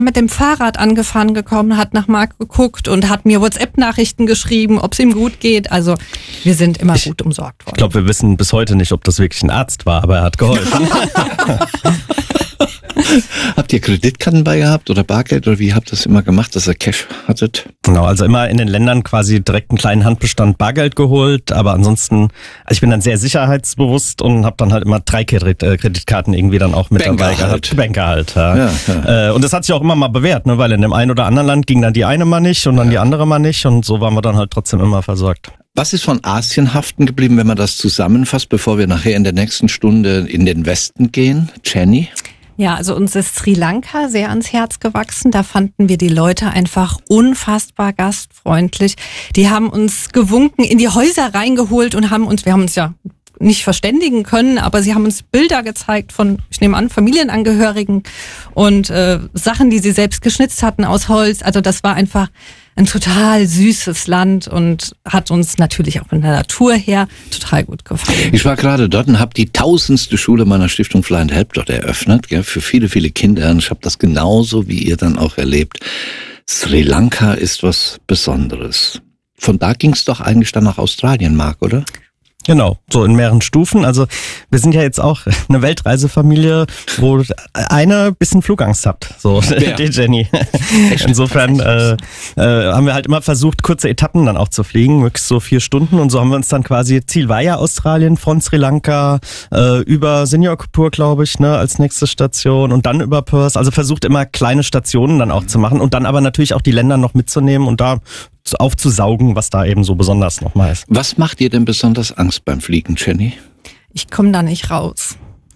mit dem Fahrrad angefahren gekommen, hat nach Marc geguckt und hat mir WhatsApp-Nachrichten geschrieben, ob es ihm gut geht. Also wir sind immer gut umsorgt worden. Ich glaube, wir wissen bis heute nicht, ob das wirklich ein Arzt war, aber er hat geholfen. Habt ihr Kreditkarten bei gehabt oder Bargeld oder wie habt ihr das immer gemacht, dass ihr Cash hattet? Genau, also immer in den Ländern quasi direkt einen kleinen Handbestand Bargeld geholt, aber ansonsten, also ich bin dann sehr sicherheitsbewusst und habe dann halt immer 3 Kreditkarten irgendwie dann auch mit dabei gehabt. Banker halt. Ja. Und das hat sich auch immer mal bewährt, ne, weil in dem einen oder anderen Land ging dann die eine mal nicht und dann die andere mal nicht und so waren wir dann halt trotzdem immer versorgt. Was ist von Asien haften geblieben, wenn man das zusammenfasst, bevor wir nachher in der nächsten Stunde in den Westen gehen? Jenny? Ja, also uns ist Sri Lanka sehr ans Herz gewachsen. Da fanden wir die Leute einfach unfassbar gastfreundlich. Die haben uns gewunken, in die Häuser reingeholt und wir haben uns ja nicht verständigen können, aber sie haben uns Bilder gezeigt von, ich nehme an, Familienangehörigen und Sachen, die sie selbst geschnitzt hatten aus Holz. Also das war einfach ein total süßes Land und hat uns natürlich auch von der Natur her total gut gefallen. Ich war gerade dort und habe die 1000. Schule meiner Stiftung Fly and Help dort eröffnet, gell, für viele, viele Kinder. Und ich habe das genauso wie ihr dann auch erlebt. Sri Lanka ist was Besonderes. Von da ging es doch eigentlich dann nach Australien, Marc, oder? Genau, so in mehreren Stufen. Also wir sind ja jetzt auch eine Weltreisefamilie, wo eine ein bisschen Flugangst hat, so ja. Die Jenny. Insofern haben wir halt immer versucht, kurze Etappen dann auch zu fliegen, möglichst so 4 Stunden und so haben wir uns dann quasi, Ziel war ja Australien, von Sri Lanka über Singapur, glaube ich, ne, als nächste Station und dann über Perth, also versucht immer kleine Stationen dann auch zu machen und dann aber natürlich auch die Länder noch mitzunehmen und da aufzusaugen, was da eben so besonders nochmal ist. Was macht dir denn besonders Angst beim Fliegen, Jenny? Ich komme da nicht raus.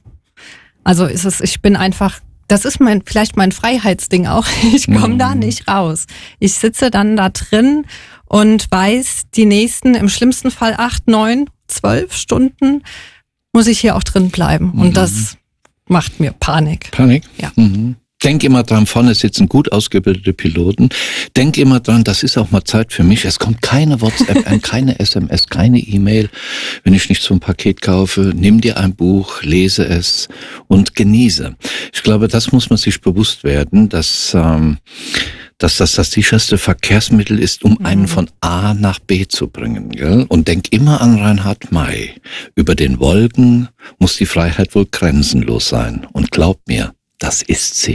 Also ich bin einfach, das ist vielleicht mein Freiheitsding auch, ich komme da nicht raus. Ich sitze dann da drin und weiß, die nächsten, im schlimmsten Fall 8, 9, 12 Stunden muss ich hier auch drin bleiben. Und das macht mir Panik. Panik? Ja. Denk immer dran, vorne sitzen gut ausgebildete Piloten. Denk immer dran, das ist auch mal Zeit für mich. Es kommt keine WhatsApp, keine SMS, keine E-Mail, wenn ich nicht so ein Paket kaufe. Nimm dir ein Buch, lese es und genieße. Ich glaube, das muss man sich bewusst werden, dass das sicherste Verkehrsmittel ist, um einen von A nach B zu bringen. Gell? Und denk immer an Reinhard May. Über den Wolken muss die Freiheit wohl grenzenlos sein. Und glaub mir, das ist sie.